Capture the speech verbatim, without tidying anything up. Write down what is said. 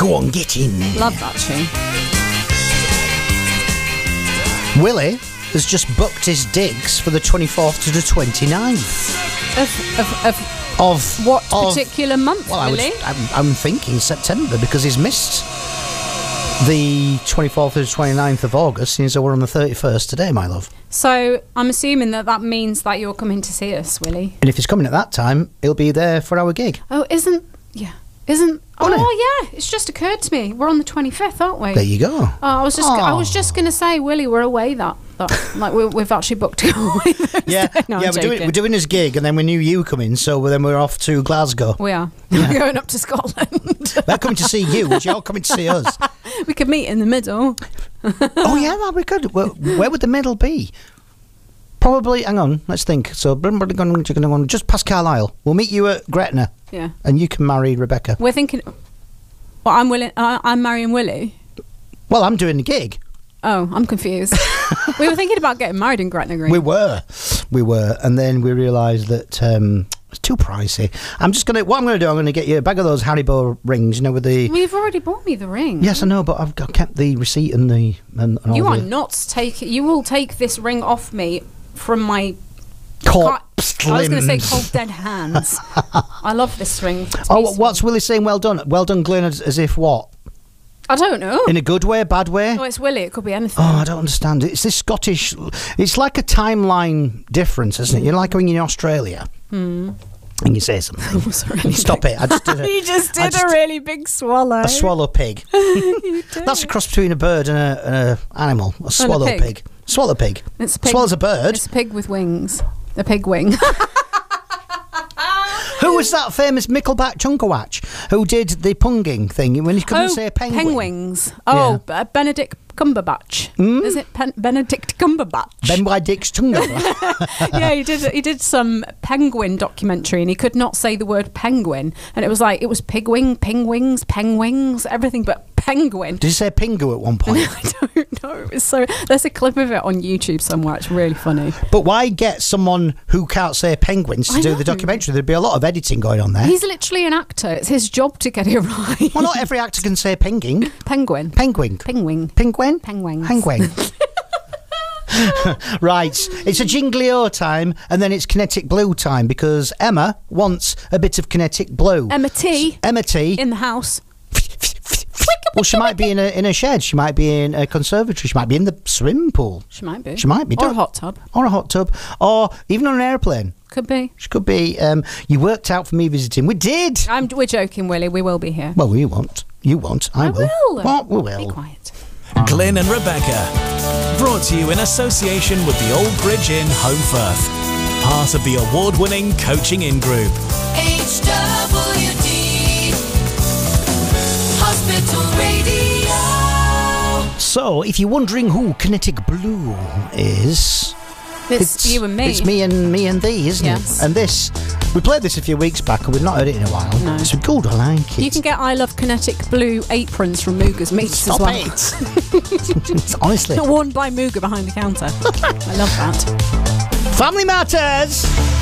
Go on, get in. Love that tune. Willie has just booked his digs for the twenty-fourth to the twenty-ninth. Of, of, of Of what of, particular month, well, I Willie? was, I'm, I'm thinking September because he's missed the twenty-fourth to the twenty-ninth of August, since we're on the thirty-first today, my love. So I'm assuming that that means that you're coming to see us, Willie. And if he's coming at that time, he'll be there for our gig. Oh, isn't... Yeah. Isn't... Won't Oh, yeah. It's just occurred to me. We're on the twenty-fifth, aren't we? There you go. Oh, I was just... Oh. I was just going to say, Willie, we're away that... that like, we're, we've actually booked to go away Thursday. Yeah, no, yeah, I'm we're doing, joking. we're doing his gig, and then we knew you coming, so then we're off to Glasgow. We are. We're going up to Scotland. We're coming to see you, but you're coming to see us. We could meet in the middle. Oh, yeah, that'd be good. Where, where would the middle be? Probably, hang on, let's think. So, just past Carlisle. We'll meet you at Gretna, Yeah. and you can marry Rebecca. We're thinking... Well, I'm willing... Uh, I'm marrying Willie. Well, I'm doing the gig. Oh, I'm confused. We were thinking about getting married in Gretna Green. We were. We were. And then we realised that um, it's too pricey. I'm just going to... What I'm going to do, I'm going to get you a bag of those Haribo rings, you know, with the... Well, you've already bought me the ring. Yes, I know, but I've got, kept the receipt and the... And, and You all are the not taking... You will take this ring off me from my... corpse I was going to say limbs. cold dead hands. I love this ring. It's Oh, peaceful. what's Willie saying? Well done. Well done, Glenn, as, as if what? I don't know. In a good way, a bad way? Oh, it's Willie. It could be anything. Oh, I don't understand. It's this Scottish... It's like a timeline difference, isn't it? You're like when you're in Australia. Hmm. And you say something. Was there anything? Stop it. I just did a, You just I did a really big swallow. a swallow pig. You did. That's a cross between a bird and a, and a animal. A swallow pig. pig. Swallow pig. It's a pig. Swallow's a bird. It's a pig with wings. A pig wing. Who was that famous Mickleback Chunkawatch who did the punging thing when he couldn't oh, say penguin? penguins. Oh, Yeah. B- Benedict Cumberbatch. Hmm? Is it Pen- Benedict Cumberbatch? Ben by Dick's Chunga. Yeah, he did. He did some penguin documentary, and he could not say the word penguin, and it was like it was pigwing, pingwings, penguins, everything but penguin. Did you say pingu at one point? I don't know. It was so. There's a clip of it on YouTube somewhere. It's really funny. But why get someone who can't say penguins to I do know. the documentary? There'd be a lot of editing going on there. He's literally an actor. It's his job to get it right. Well, not every actor can say penging. Penguin. Penguin. Penguin. Penguin? Penguins. Penguin. Right, it's a jingly O time, and then it's kinetic blue time because Emma wants a bit of kinetic blue. Emma T. Emma T. In the house. Well, she might be in a in a shed. She might be in a conservatory. She might be in the swimming pool. She might be. She might be. Or a Don't- hot tub. Or a hot tub, or even on an airplane. Could be. She could be. Um, you worked out for me visiting. We did. I'm, we're joking, Willie. We will be here. Well, you won't. You won't. I, I will. will. What? We will. Be quiet. Glyn and Rebecca. Brought to you in association with the Old Bridge Inn, Home Firth. Part of the award-winning Coaching In Group. H W D Hospital Radio. So, if you're wondering who Kinetic Blue is, It's, you and me. It's me and me and thee, isn't Yes. it? And this, we played this a few weeks back, and we've not heard it in a while. No. It's good. I like it. You can get I Love Kinetic Blue aprons from Mooga's Meats Stop as well. it. Honestly, Worn by Mooga behind the counter. I love that. Family Matters.